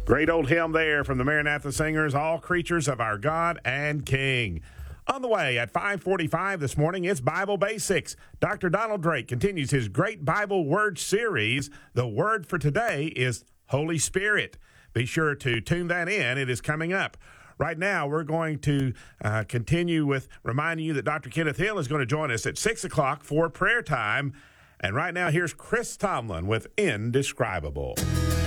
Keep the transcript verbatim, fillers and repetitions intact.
Great old hymn there from the Maranatha Singers, All Creatures of Our God and King. On the way at five forty-five this morning, it's Bible Basics. Doctor Donald Drake continues his great Bible word series. The word for today is Holy Spirit. Be sure to tune that in. It is coming up. Right now, we're going to uh, continue with reminding you that Doctor Kenneth Hill is going to join us at six o'clock for prayer time. And right now, here's Chris Tomlin with Indescribable.